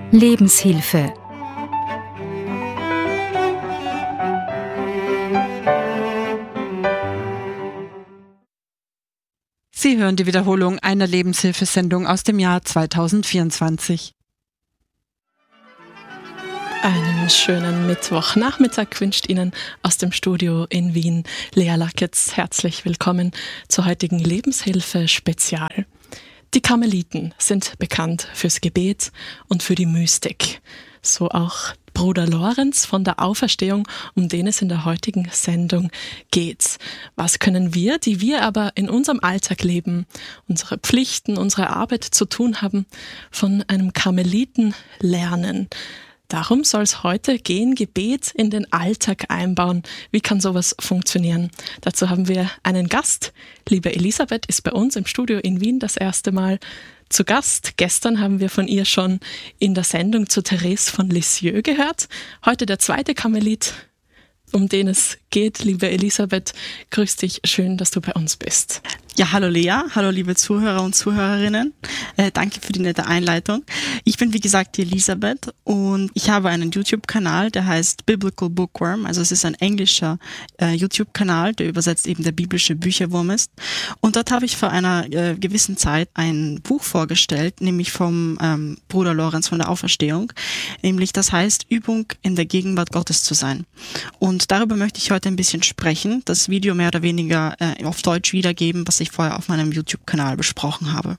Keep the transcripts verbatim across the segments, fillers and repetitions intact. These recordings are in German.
Lebenshilfe. Sie hören die Wiederholung einer Lebenshilfesendung aus dem Jahr zweitausendvierundzwanzig. Einen schönen Mittwochnachmittag wünscht Ihnen aus dem Studio in Wien Lea Lacketz. Herzlich willkommen zur heutigen Lebenshilfe-Spezial. Die Karmeliten sind bekannt fürs Gebet und für die Mystik. So auch Bruder Lorenz von der Auferstehung, um den es in der heutigen Sendung geht. Was können wir, die wir aber in unserem Alltag leben, unsere Pflichten, unsere Arbeit zu tun haben, von einem Karmeliten lernen? Darum soll es heute gehen, Gebet in den Alltag einbauen. Wie kann sowas funktionieren? Dazu haben wir einen Gast. Liebe Elisabeth ist bei uns im Studio in Wien das erste Mal zu Gast. Gestern haben wir von ihr schon in der Sendung zu Therese von Lisieux gehört. Heute der zweite Karmelit, um den es geht. Liebe Elisabeth, grüß dich. Schön, dass du bei uns bist. Ja, hallo Lea, hallo liebe Zuhörer und Zuhörerinnen. Äh, danke für die nette Einleitung. Ich bin wie gesagt die Elisabeth und ich habe einen YouTube-Kanal, der heißt Biblical Bookworm. Also es ist ein englischer äh, YouTube-Kanal, der übersetzt eben der biblische Bücherwurm ist. Und dort habe ich vor einer äh, gewissen Zeit ein Buch vorgestellt, nämlich vom ähm, Bruder Lorenz von der Auferstehung. Nämlich das heißt Übung in der Gegenwart Gottes zu sein. Und darüber möchte ich heute ein bisschen sprechen, das Video mehr oder weniger äh, auf Deutsch wiedergeben, was ich vorher auf meinem YouTube-Kanal besprochen habe.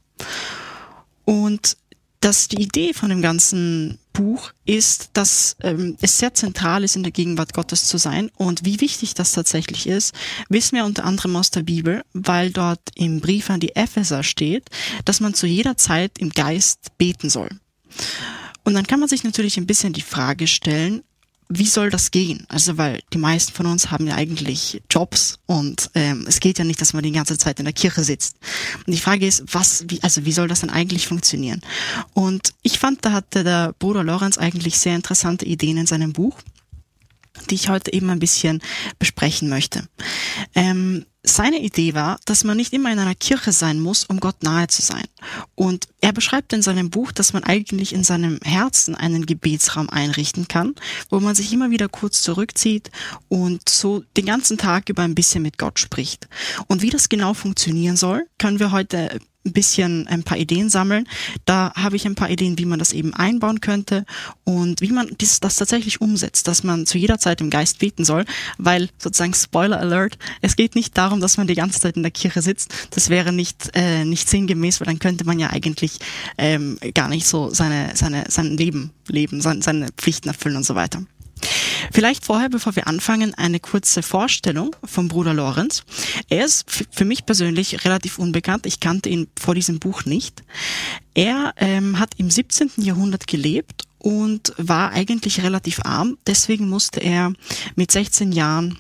Und dass die Idee von dem ganzen Buch ist, dass ähm, es sehr zentral ist, in der Gegenwart Gottes zu sein. Und wie wichtig das tatsächlich ist, wissen wir unter anderem aus der Bibel, weil dort im Brief an die Epheser steht, dass man zu jeder Zeit im Geist beten soll. Und dann kann man sich natürlich ein bisschen die Frage stellen, wie soll das gehen? Also weil die meisten von uns haben ja eigentlich Jobs und ähm, es geht ja nicht, dass man die ganze Zeit in der Kirche sitzt. Und die Frage ist, was, wie, also wie soll das denn eigentlich funktionieren? Und ich fand, da hatte der Bruder Lorenz eigentlich sehr interessante Ideen in seinem Buch, die ich heute eben ein bisschen besprechen möchte. Ähm, seine Idee war, dass man nicht immer in einer Kirche sein muss, um Gott nahe zu sein. Und er beschreibt in seinem Buch, dass man eigentlich in seinem Herzen einen Gebetsraum einrichten kann, wo man sich immer wieder kurz zurückzieht und so den ganzen Tag über ein bisschen mit Gott spricht. Und wie das genau funktionieren soll, können wir heute ein bisschen ein paar Ideen sammeln. Da habe ich ein paar Ideen, wie man das eben einbauen könnte und wie man dies, das tatsächlich umsetzt, dass man zu jeder Zeit im Geist beten soll, weil sozusagen Spoiler Alert, es geht nicht darum, dass man die ganze Zeit in der Kirche sitzt. Das wäre nicht äh, nicht sinngemäß, weil dann könnte man ja eigentlich ähm, gar nicht so seine seine sein Leben leben, seine, seine Pflichten erfüllen und so weiter. Vielleicht vorher, bevor wir anfangen, eine kurze Vorstellung vom Bruder Lorenz. Er ist f- für mich persönlich relativ unbekannt. Ich kannte ihn vor diesem Buch nicht. Er ähm, hat im siebzehnten Jahrhundert gelebt und war eigentlich relativ arm. Deswegen musste er mit sechzehn Jahren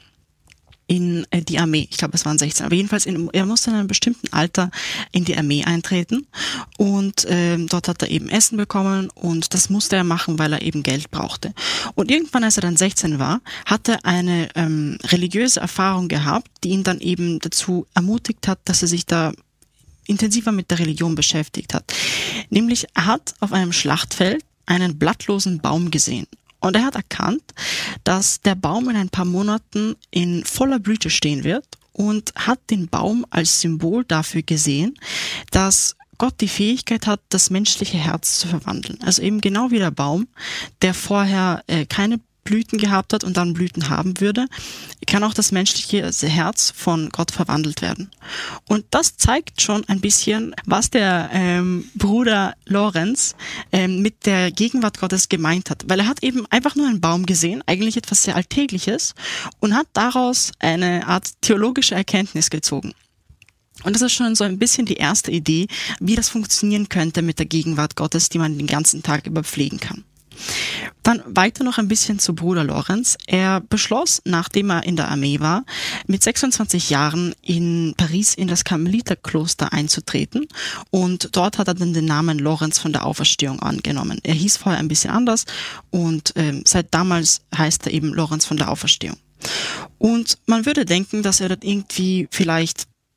in äh, die Armee, ich glaube es waren sechzehn, aber jedenfalls in, er musste in einem bestimmten Alter in die Armee eintreten und ähm, dort hat er eben Essen bekommen und das musste er machen, weil er eben Geld brauchte. Und irgendwann, als er dann sechzehn war, hat er eine ähm, religiöse Erfahrung gehabt, die ihn dann eben dazu ermutigt hat, dass er sich da intensiver mit der Religion beschäftigt hat. Nämlich, er hat auf einem Schlachtfeld einen blattlosen Baum gesehen. Und er hat erkannt, dass der Baum in ein paar Monaten in voller Blüte stehen wird und hat den Baum als Symbol dafür gesehen, dass Gott die Fähigkeit hat, das menschliche Herz zu verwandeln. Also eben genau wie der Baum, der vorher äh, keine Blüten gehabt hat und dann Blüten haben würde, kann auch das menschliche Herz von Gott verwandelt werden. Und das zeigt schon ein bisschen, was der ähm, Bruder Lorenz ähm, mit der Gegenwart Gottes gemeint hat. Weil er hat eben einfach nur einen Baum gesehen, eigentlich etwas sehr Alltägliches, und hat daraus eine Art theologische Erkenntnis gezogen. Und das ist schon so ein bisschen die erste Idee, wie das funktionieren könnte mit der Gegenwart Gottes, die man den ganzen Tag über pflegen kann. Dann weiter noch ein bisschen zu Bruder Lorenz. Er beschloss, nachdem er in der Armee war, mit sechsundzwanzig Jahren in Paris in das Karmeliterkloster einzutreten und dort hat er dann den Namen Lorenz von der Auferstehung angenommen. Er hieß vorher ein bisschen anders und ähm, seit damals heißt er eben Lorenz von der Auferstehung. Und man würde denken, dass er dort irgendwie vielleicht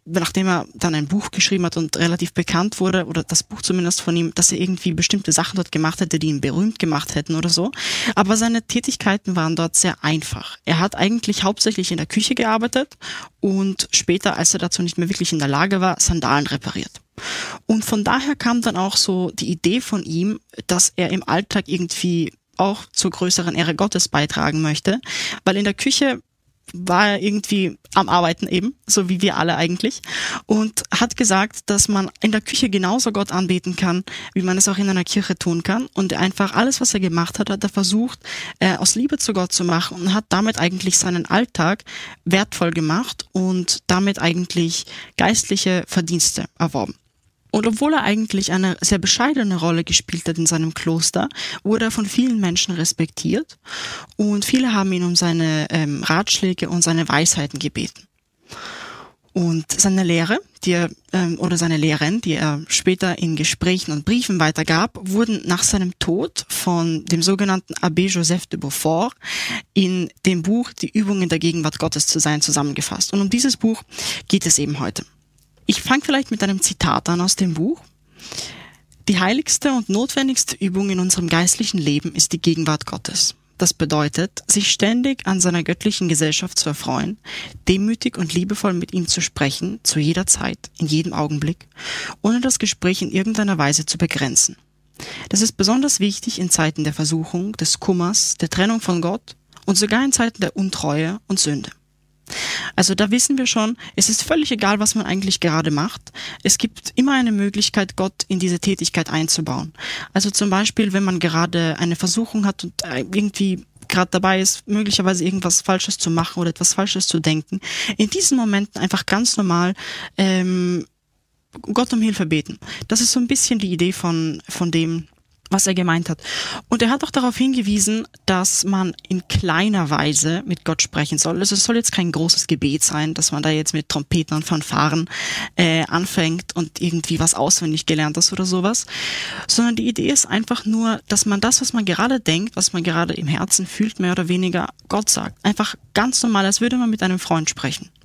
nachdem er dann ein Buch geschrieben hat und relativ bekannt wurde, oder das Buch zumindest von ihm, dass er irgendwie bestimmte Sachen dort gemacht hätte, die ihn berühmt gemacht hätten oder so. Aber seine Tätigkeiten waren dort sehr einfach. Er hat eigentlich hauptsächlich in der Küche gearbeitet und später, als er dazu nicht mehr wirklich in der Lage war, Sandalen repariert. Und von daher kam dann auch so die Idee von ihm, dass er im Alltag irgendwie auch zur größeren Ehre Gottes beitragen möchte, weil in der Küche war er irgendwie am Arbeiten eben, so wie wir alle eigentlich, und hat gesagt, dass man in der Küche genauso Gott anbeten kann, wie man es auch in einer Kirche tun kann, und einfach alles, was er gemacht hat, hat er versucht, äh, aus Liebe zu Gott zu machen und hat damit eigentlich seinen Alltag wertvoll gemacht und damit eigentlich geistliche Verdienste erworben. Und obwohl er eigentlich eine sehr bescheidene Rolle gespielt hat in seinem Kloster, wurde er von vielen Menschen respektiert und viele haben ihn um seine ähm, Ratschläge und seine Weisheiten gebeten. Und seine Lehre, die er, ähm, oder seine Lehren, die er später in Gesprächen und Briefen weitergab, wurden nach seinem Tod von dem sogenannten Abbé Joseph de Beaufort in dem Buch Die Übungen der Gegenwart Gottes zu sein zusammengefasst. Und um dieses Buch geht es eben heute. Ich fange vielleicht mit einem Zitat an aus dem Buch. Die heiligste und notwendigste Übung in unserem geistlichen Leben ist die Gegenwart Gottes. Das bedeutet, sich ständig an seiner göttlichen Gesellschaft zu erfreuen, demütig und liebevoll mit ihm zu sprechen, zu jeder Zeit, in jedem Augenblick, ohne das Gespräch in irgendeiner Weise zu begrenzen. Das ist besonders wichtig in Zeiten der Versuchung, des Kummers, der Trennung von Gott und sogar in Zeiten der Untreue und Sünde. Also da wissen wir schon, es ist völlig egal, was man eigentlich gerade macht. Es gibt immer eine Möglichkeit, Gott in diese Tätigkeit einzubauen. Also zum Beispiel, wenn man gerade eine Versuchung hat und irgendwie gerade dabei ist, möglicherweise irgendwas Falsches zu machen oder etwas Falsches zu denken, in diesen Momenten einfach ganz normal ähm, Gott um Hilfe beten. Das ist so ein bisschen die Idee von von dem, was er gemeint hat. Und er hat auch darauf hingewiesen, dass man in kleiner Weise mit Gott sprechen soll. Also es soll jetzt kein großes Gebet sein, dass man da jetzt mit Trompeten und Fanfaren äh, anfängt und irgendwie was auswendig gelernt hat oder sowas, sondern die Idee ist einfach nur, dass man das, was man gerade denkt, was man gerade im Herzen fühlt, mehr oder weniger Gott sagt. Einfach ganz normal, als würde man mit einem Freund sprechen.